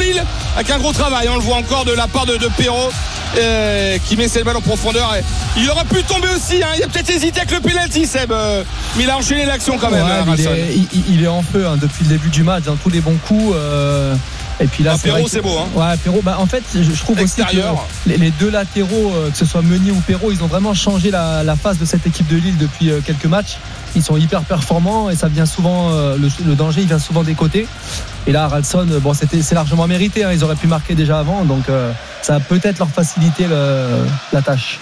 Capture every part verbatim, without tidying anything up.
Lille avec un gros travail. On le voit encore de la part de, de Perraud euh, qui met cette balle en profondeur. Et il aurait pu tomber aussi. Hein. Il a peut-être hésité avec le penalty, Seb. Euh, mais il a enchaîné l'action quand même. Ouais, hein, il, est, il, il est en feu hein, depuis le début du match. Dans tous les bons coups. Euh... Et puis là, ah, c'est Perraud, que, c'est beau. Hein. Ouais, Perraud. Bah, en fait, je, je trouve Extérieur. aussi que les, les deux latéraux, euh, que ce soit Meunier ou Perraud, ils ont vraiment changé la, la face de cette équipe de Lille depuis euh, quelques matchs. Ils sont hyper performants et ça vient souvent, euh, le, le danger, il vient souvent des côtés. Et là, Haraldsson, bon, c'était, c'est largement mérité. Hein, ils auraient pu marquer déjà avant, donc euh, ça va peut-être leur faciliter le, la tâche.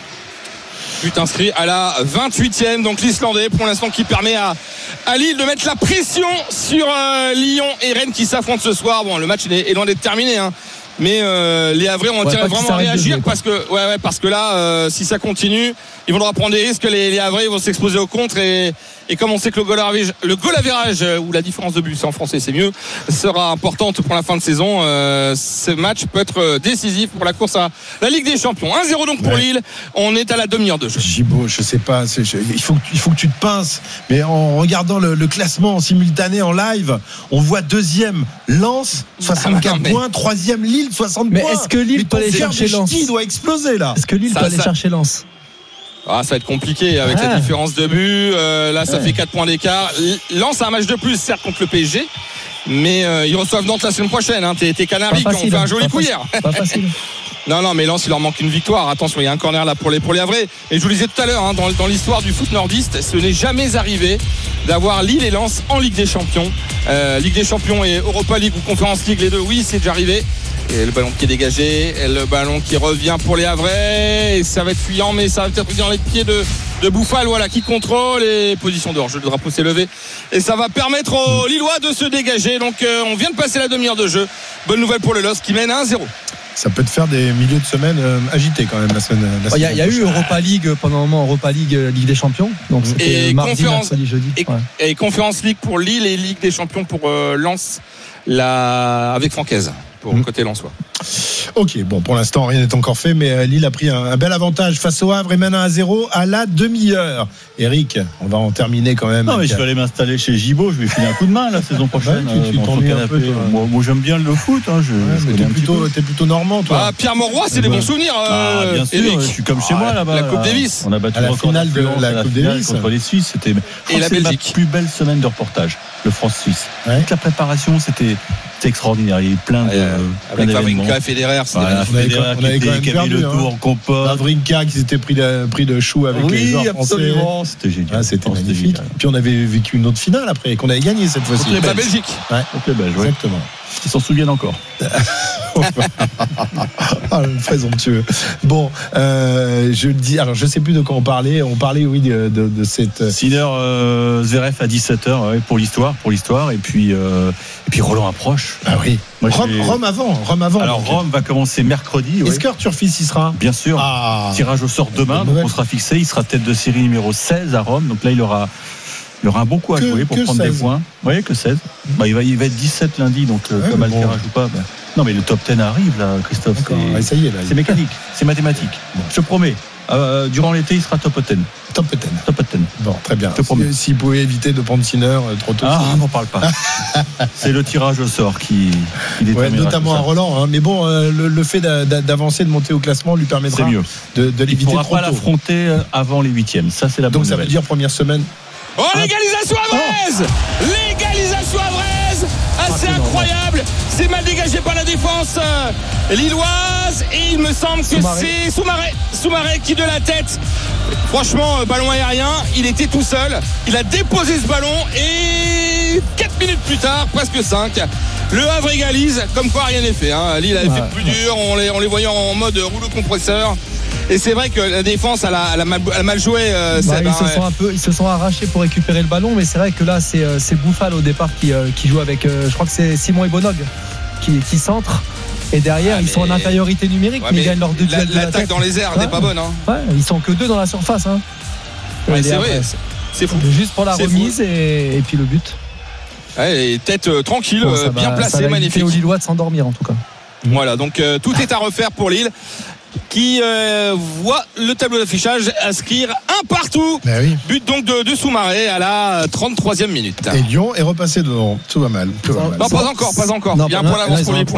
But inscrit à la vingt-huitième, donc l'Islandais pour l'instant qui permet à, à Lille de mettre la pression sur euh, Lyon et Rennes qui s'affrontent ce soir. Bon, le match est, est loin d'être terminé, hein. Mais euh, les Havrais ont ouais, intérêt vraiment à réagir jouer, parce que ouais, ouais parce que là euh, si ça continue ils vont devoir prendre des risques. Les, les Havrais vont s'exposer au contre et, et comme on sait que le goal average, le goal average ou la différence de but, c'est en français c'est mieux, sera importante pour la fin de saison. Euh, ce match peut être décisif pour la course à la Ligue des Champions. un zéro donc pour ouais. Lille. On est à la demi-heure de jeu. Gibaud, je sais pas, c'est, je, il faut que, il faut que tu te pinces. Mais en regardant le, le classement en simultané en live, on voit deuxième Lens soixante-quatre ah, mais... points, troisième Lille soixante mais points. Est-ce que Lille peut aller chercher Lens? Il doit exploser là. Est-ce que Lille ça, peut aller ça... chercher Lens? Ah, ça va être compliqué avec ah. la différence de but. Euh, là, ça ouais. fait quatre points d'écart. Lens a un match de plus, certes, contre le P S G. Mais euh, ils reçoivent Nantes la semaine prochaine. Hein. T'es, t'es Canaries qui ont fait un joli coup hier. Pas facile. Non, non, mais Lens, il leur manque une victoire. Attention, il y a un corner là pour les, pour les Havrais. Et je vous le disais tout à l'heure, hein, dans, dans l'histoire du foot nordiste, ce n'est jamais arrivé d'avoir Lille et Lens en Ligue des Champions. Euh, Ligue des Champions et Europa League ou Conference League, les deux, oui, c'est déjà arrivé. Et le ballon qui est dégagé, et le ballon qui revient pour les Havrais. Et ça va être fuyant, mais ça va peut-être dans les pieds de, de Bouffal, voilà, qui contrôle. Et position de hors-jeu, le drapeau s'est levé. Et ça va permettre aux Lillois de se dégager. Donc, euh, on vient de passer la demi-heure de jeu. Bonne nouvelle pour le L O S qui mène un zéro. Ça peut te faire des milieux de semaine euh, agités quand même la semaine. Il y a, y a eu Europa League pendant un moment, Europa League, Ligue des Champions. Donc c'était et mardi, mercredi, jeudi. Et, ouais. et Conférence League pour Lille et Ligue des Champions pour euh, Lens, la... avec Francaise pour mmh. côté lensois. Ok, bon, pour l'instant rien n'est encore fait, mais Lille a pris un, un bel avantage face au Havre et mène un à zéro à la demi-heure. Eric, on va en terminer quand même. Non, mais je vais aller m'installer chez Gibaud, je vais filer un coup de main la saison prochaine. Ouais, tu, tu t'ennuies un peu, moi, moi j'aime bien le foot. Hein, je, ouais, je mais t'es plutôt, t'es plutôt normand, toi. Ah, Pierre Mauroy, c'est des bons souvenirs. Euh, ah, bien sûr, Eric. je suis comme chez ah, moi là-bas. La Coupe Davis. On a battu à la finale de la, la Coupe Davis contre les Suisses. C'était et la Belgique. La plus belle semaine de reportage, le France-Suisse. Ouais. Toute la préparation, c'était. C'était extraordinaire, il y a eu plein de. Euh, plein avec Wawrinka, Federer, c'est voilà, Federer qui, avait, qui, qui avait le tour en compote. Wawrinka qui s'était pris de, pris de chou avec oui, les joueurs absolument. français. C'était génial. Ah, c'était magnifique. C'était Puis on avait vécu une autre finale après, qu'on avait gagné cette fois-ci. Contre la Belgique. Ouais. Contre les Belges, oui. Exactement. Ils s'en souviennent encore. Ah, le présomptueux. Bon, euh, je dis, alors je sais plus de quoi on parlait. On parlait, oui, de, de, de cette. Sinner, euh, Zverev à dix-sept heures, ouais, pour l'histoire, pour l'histoire. Et puis, euh, et puis Roland approche. Ah oui. Moi, Rome, Rome avant, Rome avant. Alors donc. Rome va commencer mercredi. Est-ce ouais. qu'Arthur Fils y sera? Bien sûr. Ah. Tirage au sort demain, donc on sera fixé. Il sera tête de série numéro seize à Rome. Donc là, il aura. Il aura un bon coup à que, jouer pour prendre seize. Des points. Vous voyez que seize. Bah, il, va, il va être dix-sept lundi, donc euh, ouais, comme Alcaraz bon. joue pas. Bah. Non, mais le top dix arrive là, Christophe. C'est, ouais, ça y est, là, c'est mécanique, c'est mathématique. Bon. Je te promets, euh, durant l'été, il sera top dix. Top dix. Top dix. Bon, très bien. Je te promets. S'il pouvait éviter de prendre Sinner euh, trop tôt. Ah, n'en parle pas. C'est le tirage au sort qui, qui ouais, notamment à Roland. Hein. Mais bon, euh, le, le fait d'a, d'avancer, de monter au classement lui permettra c'est mieux. de, de l'éviter trop tôt. Il ne pourra pas l'affronter avant les huitièmes. Ça, c'est la bonne Donc ça nouvelle. veut dire première semaine. Oh, l'égalisation à Vraise oh. L'égalisation à Vraise assez ah, incroyable. C'est mal dégagé par la défense euh, lilloise. Et il me semble que Soumaré. c'est Soumaré Soumaré qui de la tête. Franchement, euh, ballon aérien, il était tout seul. Il a déposé ce ballon et quatre minutes plus tard, presque cinq, le Havre égalise. Comme quoi rien n'est fait. Hein. Lille avait ouais, fait plus ouais. dur. On les, on les voyait en mode rouleau compresseur. Et c'est vrai que la défense elle a, elle a, mal, elle a mal joué. Euh, bah, Seb, ils, hein, se ouais. sont un peu, ils se sont arrachés pour récupérer le ballon, mais c'est vrai que là c'est, c'est Bouffal au départ qui, euh, qui joue avec, euh, je crois que c'est Simon Ebonog qui, qui centre. Et derrière ah, ils sont en infériorité numérique, ouais, mais, mais ils gagnent leurs deux duels. La, l'attaque de dans les airs ouais, n'est pas bonne. Hein. Ouais, ils sont que deux dans la surface. Hein. Ouais, c'est vrai, c'est, c'est fou. Juste pour la c'est remise et, et puis le but. Ouais, et tête euh, tranquille, bon, euh, bien va, placée, ça magnifique. Aux Lillois de s'endormir en tout cas. Voilà, donc euh, tout est à refaire pour Lille, qui euh, voit le tableau d'affichage inscrire un partout. Oui. But donc de, de Soumaré à la trente-troisième minute. Et Lyon est repassé devant. Tout va mal. Tout va mal. Non, pas encore, pas encore. Non, Il y a un point d'avance pour les